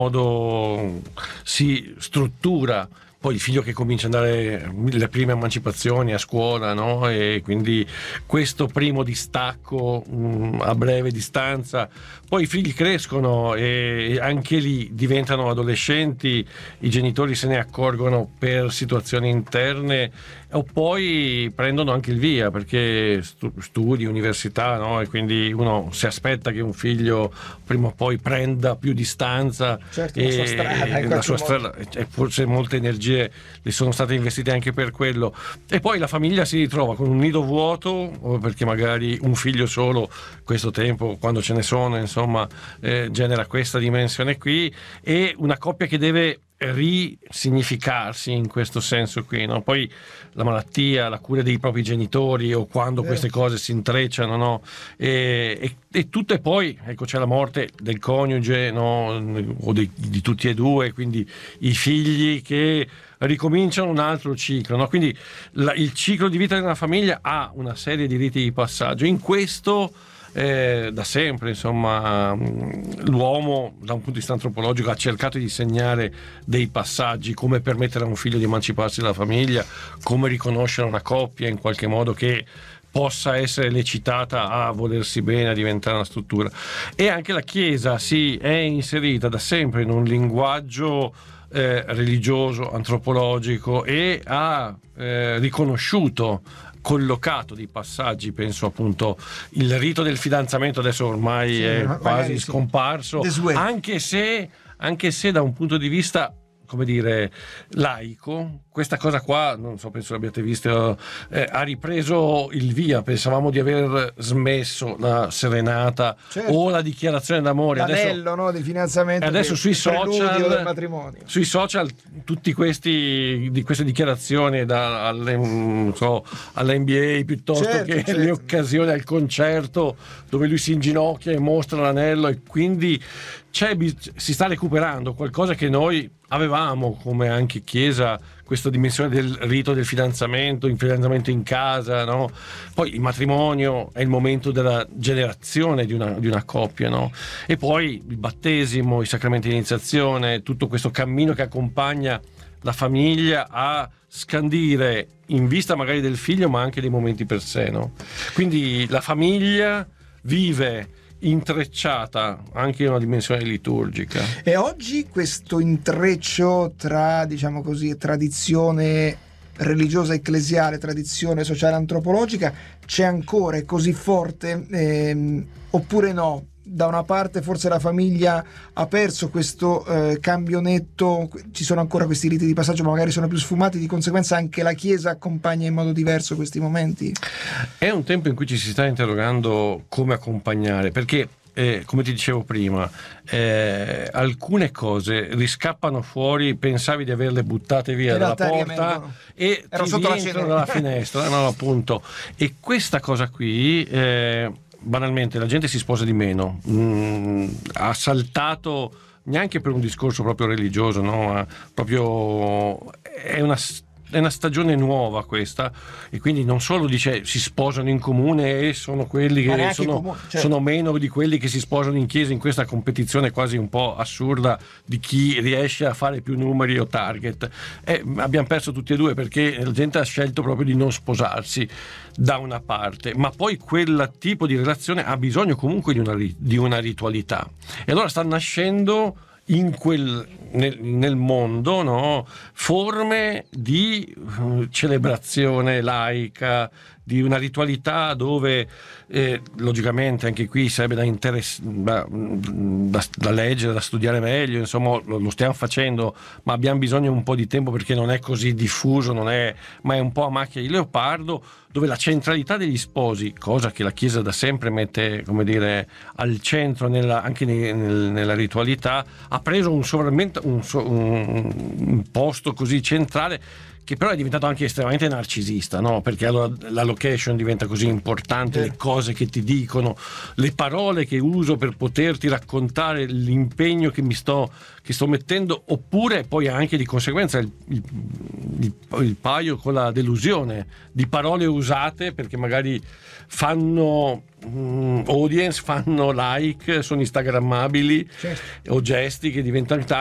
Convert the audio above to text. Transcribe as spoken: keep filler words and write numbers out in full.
modo si struttura poi il figlio che comincia ad andare le prime emancipazioni a scuola, no? E quindi questo primo distacco mh, a breve distanza, poi i figli crescono e anche lì diventano adolescenti, i genitori se ne accorgono per situazioni interne o poi prendono anche il via perché studi, università, no? E quindi uno si aspetta che un figlio prima o poi prenda più distanza, certo, e la sua strada, in la sua qualche modo. strada, e forse molte energie le sono state investite anche per quello, e poi la famiglia si ritrova con un nido vuoto perché magari un figlio solo questo tempo, quando ce ne sono, insomma, eh, genera questa dimensione qui, e una coppia che deve risignificarsi in questo senso qui, no? Poi la malattia, la cura dei propri genitori o quando queste cose si intrecciano, no? E, e, e tutto, e poi ecco c'è la morte del coniuge, no? O di, di tutti e due, quindi i figli che ricominciano un altro ciclo, no? Quindi la, il ciclo di vita di una famiglia ha una serie di riti di passaggio. In questo Eh, da sempre, insomma, l'uomo da un punto di vista antropologico ha cercato di segnare dei passaggi, come permettere a un figlio di emanciparsi dalla famiglia, come riconoscere una coppia in qualche modo che possa essere lecitata a volersi bene, a diventare una struttura. E anche la Chiesa si è inserita da sempre in un linguaggio eh, religioso, antropologico, e ha eh, riconosciuto, collocato dei passaggi. Penso appunto il rito del fidanzamento adesso ormai sì, è quasi sì. scomparso, anche se, anche se da un punto di vista, come dire, laico, questa cosa qua, non so, penso l'abbiate visto, eh, ha ripreso il via. Pensavamo di aver smesso la serenata, certo, o la dichiarazione d'amore, l'anello, adesso, no, di finanziamento, adesso che, sui social del matrimonio. Sui social tutti questi di queste dichiarazioni da, alle, non so, all'N B A piuttosto, certo, che certo, le occasioni al concerto dove lui si inginocchia e mostra l'anello, e quindi c'è, si sta recuperando qualcosa che noi avevamo come anche Chiesa, questa dimensione del rito del fidanzamento, il fidanzamento in casa, no? Poi il matrimonio è il momento della generazione di una, di una coppia, no? E poi il battesimo, i sacramenti di iniziazione, tutto questo cammino che accompagna la famiglia a scandire in vista magari del figlio, ma anche dei momenti per sé, no? Quindi la famiglia vive intrecciata anche in una dimensione liturgica. E oggi questo intreccio tra, diciamo così, tradizione religiosa ecclesiale, tradizione sociale antropologica, c'è ancora, è così forte, ehm, oppure no? Da una parte forse la famiglia ha perso questo eh, cambio netto, ci sono ancora questi riti di passaggio, ma magari sono più sfumati, di conseguenza anche la Chiesa accompagna in modo diverso questi momenti? È un tempo in cui ci si sta interrogando come accompagnare, perché eh, come ti dicevo prima, eh, alcune cose riscappano fuori, pensavi di averle buttate via dalla porta e Ero ti sotto rientrano dalla finestra, no, appunto. E questa cosa qui, eh, banalmente, la gente si sposa di meno, mm, ha saltato neanche per un discorso proprio religioso, no? Ma proprio è una è una stagione nuova questa, e quindi non solo dice si sposano in comune e sono quelli che sono, comune, certo, sono meno di quelli che si sposano in chiesa, in questa competizione quasi un po' assurda di chi riesce a fare più numeri o target. E abbiamo perso tutti e due, perché la gente ha scelto proprio di non sposarsi da una parte, ma poi quel tipo di relazione ha bisogno comunque di una, di una ritualità, e allora sta nascendo in quel, nel, nel mondo, no, forme di uh, celebrazione laica, di una ritualità dove eh, logicamente anche qui sarebbe da, interess- da, da, da leggere, da studiare meglio, insomma lo, lo stiamo facendo, ma abbiamo bisogno un po' di tempo perché non è così diffuso, non è, ma è un po' a macchia di leopardo, dove la centralità degli sposi, cosa che la Chiesa da sempre mette, come dire, al centro nella, anche nel, nella ritualità, ha preso un, un, un, un posto così centrale, che però è diventato anche estremamente narcisista, no? Perché allora la location diventa così importante, le cose che ti dicono, le parole che uso per poterti raccontare l'impegno che mi sto, che sto mettendo, oppure poi anche di conseguenza il, il, il, il paio con la delusione di parole usate, perché magari fanno um, audience, fanno like, sono instagrammabili, Certo. o gesti che diventano